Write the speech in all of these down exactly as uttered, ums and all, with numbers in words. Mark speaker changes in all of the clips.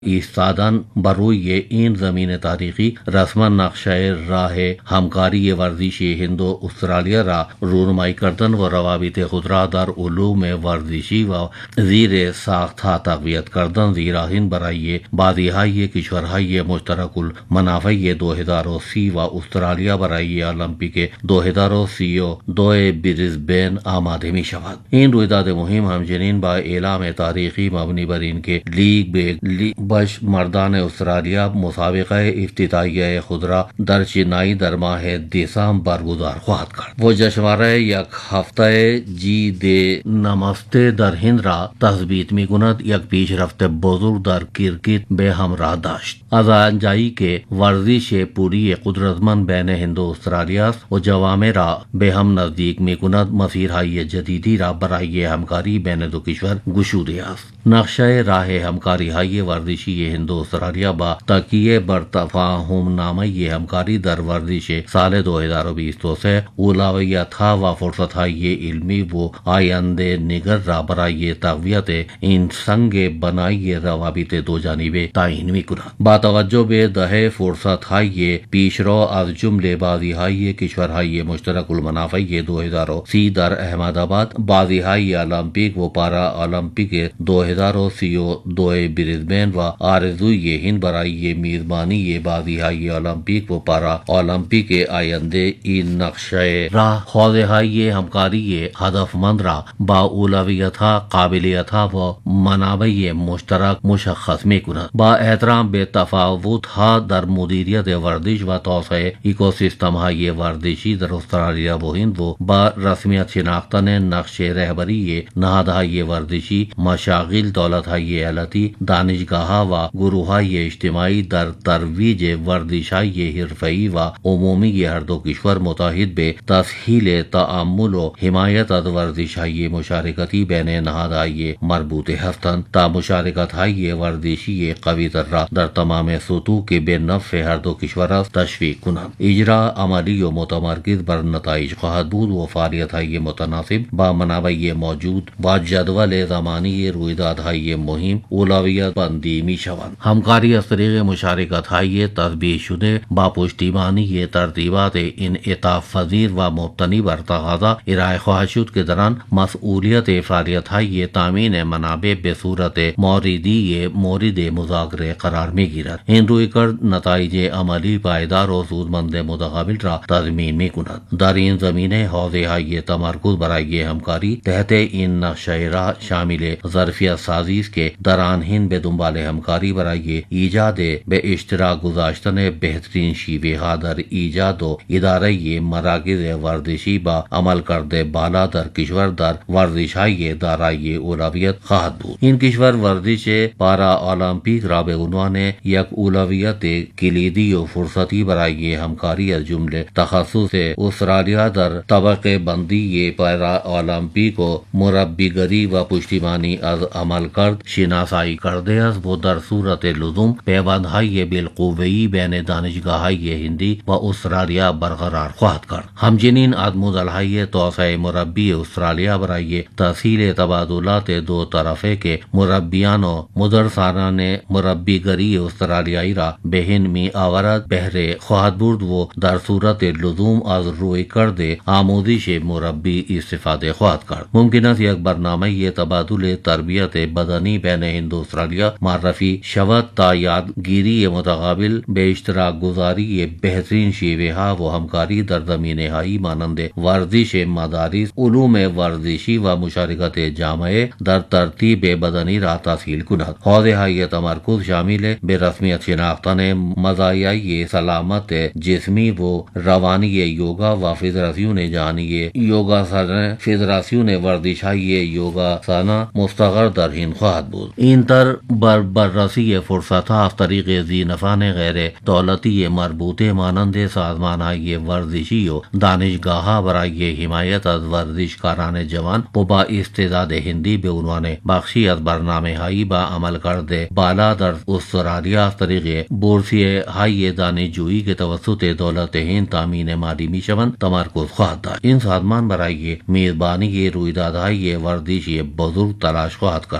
Speaker 1: ایستادن بروی N زمین تاریخی رسما نقشه راه همکاری ورزشی هند و استرالیا را رونمایی کردن و روابط خود را در علوم ورزشی و زیر ساختها تقویت کردن، زیرا هند برای بازی‌های کشورهای مشترک المنافع دو هزار و سی و استرالیا برای المپیک دو هزار و سی و دو بریزبن آماده می شود. این رویداد مهم همچنین با اعلام تاریخی مبنی بر این که لیگ به بش مردان استرالیا مسابقه افتتاحیه خود را در چنئی در ماه دسامبر برگزار خواهد کرد و جشنواره یک هفته جی دی نمسته در هند را تثبیت می کند. یک پیشرفت بزرگ در کرکٹ به همراه داشت. از آنجایی که ورزش پوری قدرتمند بین هند و استرالیا است و جوامع را به هم نزدیک می کند، مسیرهای جدیدی را برای همکاری بین دو کشور گشوده است. نقشه راه همکاری های ورزشی هند و استرالیا با تکیه بر تفاهم نامه همکاری در ورزش سال دو هزار و بیست و سه اولویت ها و فرصت های علمی و آینده نگر را برای تقویت این سنگ بنای روابط دو جانبه تعیین می کند. با توجه به ده فرصت های پیشرو از جمله بازی های کشورهای مشترک المنافع دو هزار و سی در احمد آباد، بازی های المپیک و پارا المپیک دو هزار و سی و دو بریزبن و آرزوی هند برای میزبانی بازی های المپیک و پارا المپیک آینده، این نقشه را حوزه های همکاری هدفمند را با اولویت ها، قابلیت ها و منابع مشترک مشخص می کند. با احترام به تفاوت ها در مدیریت ورزش و توسعه اکوسیستم های ورزشی در استرالیا و هند و با رسمیت شناختن نقشه رهبری نهادهای ورزشی، مشاغل دولت های ایالتی، دانشگاه ها و گروه های اجتماعی در ترویج ورزش های حرفه‌ای و عمومی هر دو کشور متحد به تسهیل تعامل و حمایت از ورزش های مشارکتی بین نهادهای مربوطه هستند تا مشارکت های ورزشی قوی تر را در تمام سطوح که به نفع هر دو کشور است تشویق کنند. اجرا عملی و متمرکز بر نتایج خواهد بود و فعالیت های متناسب با منابع موجود با جدول زمانی رویدادهای مهم اولویت بندی می شوند. همکاری از طریق مشارکت های تطبیق شده با پشتیبانی ترتیبات انعطاف پذیر و مبتنی بر تقاضا ارائه خواهد شد که در آن مسئولیت فعالیت های تامین منابع به صورت موردی مورد مذاکره قرار می گیرد. این رویکرد نتایج عملی پایدار و سودمند متقابل را تضمین می کند. در این زمینه حوزه های تمرکز برای همکاری تحت این نقشه را شامل ظرفیت سازی است که در آن هند به دنبال همکاری برای ایجاد به اشتراک گذاشتن بهترین شیوه ها در ایجاد و اداره مراکز ورزشی با عمل کرده بالا در کشور در ورزش های دارای اولویت خواهد بود. این کشور ورزش پارا المپیک را به عنوان یک اولویت کلیدی و فرصتی برای همکاری از جمله تخصص استرالیا در طبقه بندی پارا المپیک و مربیگری و پشتیبانی از عملکرد شناسایی کرده است و در صورت لزوم پیوندهای بالقوه‌ای بین دانشگاه‌های هندی و استرالیا برقرار خواهد کرد. همچنین از مدل‌های توسعه مربی استرالیا برای تسهیل تبادلات دو طرفه که مربیان و مدرسان مربیگری استرالیایی را به هند می آورد بهره خواهد برد و در صورت لزوم از رویکرد آموزش مربی استفاده خواهد کرد. ممکن است یک برنامه تبادل تربیت بدنی بین هند و استرالیا معرفی شود تا یادگیری متقابل، به اشتراک گذاری بهترین شیوه ها و همکاری در زمینه هایی مانند ورزش مدارس، علوم ورزشی و مشارکت جامعه در ترتیب بدنی را تسهیل کند. حوزه های تمرکز شامل به رسمیت شناختن مزایای سلامت جسمی و روانی یوگا و فدراسیون جهانی یوگاسانا، فدراسیون ورزش های یوگاسانا مستقر در هند خواهد بود. این تر بر بررسی فرصت ها از طریق ذینفعان غیر دولتی مربوطه مانند سازمان های ورزشی و دانشگاه ها برای حمایت از ورزشکاران جوان و با استعداد هندی به عنوان بخشی از برنامه هایی با عمل کرده بالا در استرالیا از طریق بورسیه های دانشجویی که توسط دولت هند تامین مالی می شوند تمرکز خواهد داشت. این سازمان برای میزبانی رویدادهای ورزشی بزرگ تلاش خواهد کرد.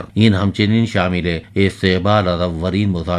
Speaker 1: این همچنین شامل استقبال از اولین مسابقه